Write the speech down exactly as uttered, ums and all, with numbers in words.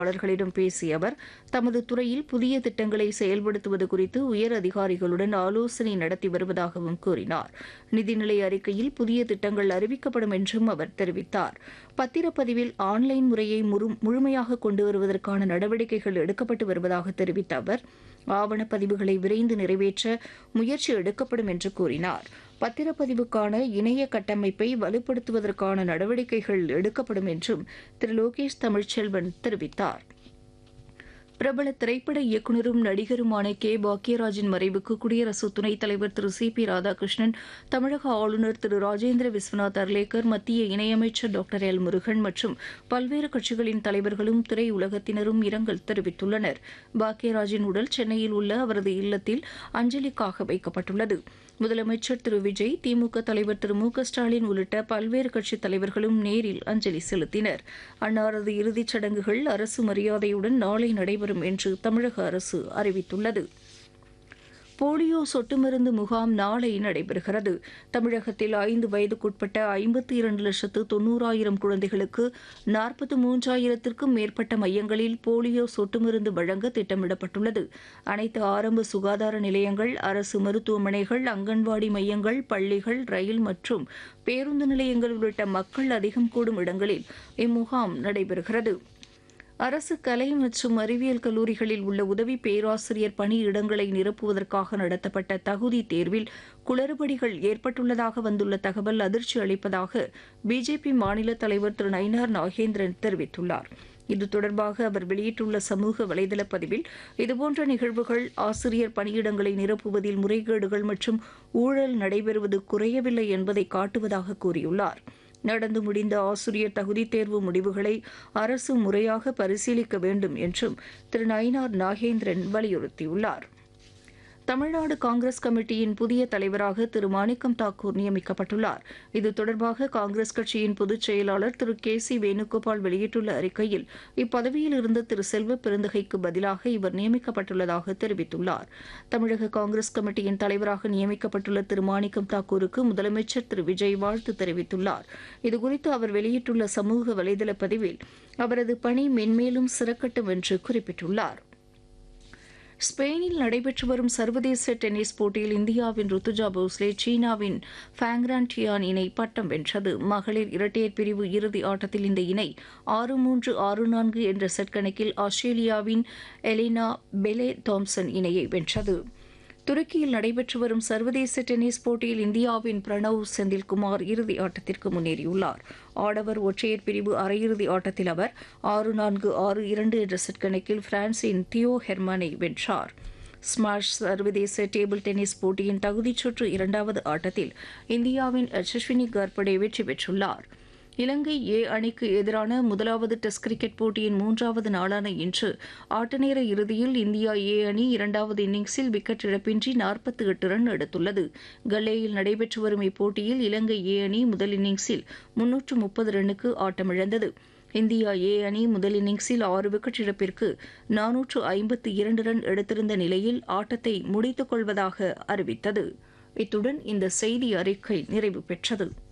செய்தியாளர்களிடம் பேசிய அவர் தமது துறையில் புதிய திட்டங்களை செயல்படுத்துவது குறித்து உயர் அதிகாரிகளுடன் ஆலோசனை நடத்தி வருவதாகவும் கூறினார். நிதிநிலை அறிக்கையில் புதிய திட்டங்கள் அறிவிக்கப்படும் என்றும் அவர் தெரிவித்தார். பத்திரப்பதிவில் ஆன்லைன் முறையை முழு- முழுமையாக கொண்டு வருவதற்கான நடவடிக்கைகள் எடுக்கப்பட்டு வருவதாக தெரிவித்த அவர் ஆவணப்பதிவுகளை விரைந்து நிறைவேற்ற முயற்சி எடுக்கப்படும் என்று கூறினார். பத்திரப்பதிவுக்கான இணைய கட்டமைப்பை வலுப்படுத்துவதற்கான நடவடிக்கைகள் எடுக்கப்படும் என்றும் திரு லோகேஷ் தமிழ்ச்செல்வன் தெரிவித்தார். பிரபல திரைப்பட இயக்குநரும் நடிகருமான கே பாக்யராஜின் மறைவுக்கு குடியரசு துணைத் தலைவர் திரு சி பி ராதாகிருஷ்ணன், தமிழக ஆளுநர் திரு ராஜேந்திர விஸ்வநாத் அர்லேக்கர், மத்திய இணையமைச்சர் டாக்டர் எல் முருகன் மற்றும் பல்வேறு கட்சிகளின் தலைவர்களும் திரையுலகத்தினரும் இரங்கல் தெரிவித்துள்ளனர். பாக்யராஜின் உடல் சென்னையில் உள்ள அவரது இல்லத்தில் அஞ்சலிக்காக வைக்கப்பட்டுள்ளது. முதலமைச்சர் திரு விஜய், திமுக தலைவர் திரு மு க ஸ்டாலின் உள்ளிட்ட பல்வேறு கட்சித் தலைவர்களும் நேரில் அஞ்சலி செலுத்தினர். அன்னாரது இறுதிச் சடங்குகள் அரசு மரியாதையுடன் நாளை நடைபெறும் என்று தமிழக அரசு அறிவித்துள்ளது. போலியோ சொட்டு மருந்து முகாம் நாளை நடைபெறுகிறது. தமிழகத்தில் ஐந்து வயதுக்குட்பட்ட ஐம்பத்தி இரண்டு லட்சத்து தொன்னூறாயிரம் குழந்தைகளுக்கு நாற்பத்தி மூன்றாயிரத்திற்கும் மேற்பட்ட மையங்களில் போலியோ சொட்டு மருந்து வழங்க திட்டமிடப்பட்டுள்ளது. அனைத்து ஆரம்ப சுகாதார நிலையங்கள், அரசு மருத்துவமனைகள், அங்கன்வாடி மையங்கள், பள்ளிகள், ரயில் மற்றும் பேருந்து நிலையங்கள் உள்ளிட்ட மக்கள் அதிகம் கூடும் இடங்களில் இம்முகாம் நடைபெறுகிறது. அரசு கலை மற்றும் அறிவியல் கல்லூரிகளில் உள்ள உதவி பேராசிரியர் பணியிடங்களை நிரப்புவதற்காக நடத்தப்பட்ட தகுதி தேர்வில் குளறுபடிகள் ஏற்பட்டுள்ளதாக வந்துள்ள தகவல் அதிர்ச்சி அளிப்பதாக பிஜேபி மாநில தலைவர் திரு நயினார் நாகேந்திரன் தெரிவித்துள்ளார். இது தொடர்பாக அவர் வெளியிட்டுள்ள சமூக வலைதள பதிவில் இதுபோன்ற நிகழ்வுகள் ஆசிரியர் பணியிடங்களை நிரப்புவதில் முறைகேடுகள் மற்றும் ஊழல் நடைபெறுவது குறையவில்லை என்பதை காட்டுவதாக கூறியுள்ளார். நடந்து முடிந்த ஆசிரியர் தகுதித் தேர்வு முடிவுகளை அரசு முறையாக பரிசீலிக்க வேண்டும் என்றும் திரு நயினார் நாகேந்திரன் வலியுறுத்தியுள்ளார். தமிழ்நாடு காங்கிரஸ் கமிட்டியின் புதிய தலைவராக திரு மாணிக்கம் தாக்கூர் நியமிக்கப்பட்டுள்ளார். இது தொடர்பாக காங்கிரஸ் கட்சியின் பொதுச் செயலாளர் திரு கே சி வேணுகோபால் வெளியிட்டுள்ள அறிக்கையில் இப்பதவியில் இருந்த திரு செல்வ பெருந்தகைக்கு பதிலாக இவர் நியமிக்கப்பட்டுள்ளதாக தெரிவித்துள்ளார். தமிழக காங்கிரஸ் கமிட்டியின் தலைவராக நியமிக்கப்பட்டுள்ள திரு மாணிக்கம் தாக்கூருக்கு முதலமைச்சர் திரு விஜய் வாழ்த்து தெரிவித்துள்ளார். இதுகுறித்து அவர் வெளியிட்டுள்ள சமூக வலைதள பதிவில் அவரது பணி மென்மேலும் சிறக்கட்டும் என்று குறிப்பிட்டுள்ளார். ஸ்பெயினில் நடைபெற்று வரும் சர்வதேச டென்னிஸ் போட்டியில் இந்தியாவின் ருத்துஜா போஸ்லே சீனாவின் ஃபேங்ரான் டியான் இணை பட்டம் வென்றது. மகளிர் இரட்டையர் பிரிவு இறுதி ஆட்டத்தில் இந்த இணை ஆறு மூன்று ஆறு நான்கு என்ற செட் கணக்கில் ஆஸ்திரேலியாவின் எலினா பெலே தாம்சன் இணையை வென்றது. துருக்கியில் நடைபெற்று வரும் சர்வதேச டென்னிஸ் போட்டியில் இந்தியாவின் பிரணவ் செந்தில்குமார் இறுதி ஆட்டத்திற்கு முன்னேறியுள்ளார். ஆடவர் ஒற்றையர் பிரிவு அரையிறுதி ஆட்டத்தில் அவர் ஆறு நான்கு ஆறு இரண்டு என்ற செட் கணக்கில் பிரான்சின் தியோ ஹெர்மானை வென்றார். ஸ்மாஷ் சர்வதேச டேபிள் டென்னிஸ் போட்டியின் தகுதிச் சுற்று இரண்டாவது ஆட்டத்தில் இந்தியாவின் யசஸ்வினி கர்படே வெற்றி பெற்றுள்ளார். இலங்கை ஏ அணிக்கு எதிரான முதலாவது டெஸ்ட் கிரிக்கெட் போட்டியின் மூன்றாவது நாளான இன்று ஆட்டநேர இறுதியில் இந்தியா ஏ அணி இரண்டாவது இன்னிங்ஸில் விக்கெட் இழப்பின்றி நாற்பத்தி எட்டு ரன் எடுத்துள்ளது. கல்லேயில் நடைபெற்று வரும் இப்போட்டியில் இலங்கை ஏ அணி முதல் இன்னிங்ஸில் முன்னூற்று முப்பது ரன்னுக்கு ஆட்டமிழந்தது. இந்தியா ஏ அணி முதல் இன்னிங்ஸில் ஆறு விக்கெட் இழப்பிற்கு நானூற்று ஐம்பத்தி இரண்டு ரன் எடுத்திருந்த நிலையில் ஆட்டத்தை முடித்துக் கொள்வதாக அறிவித்தது. இத்துடன் இந்த செய்தி அறிக்கை நிறைவு பெற்றது.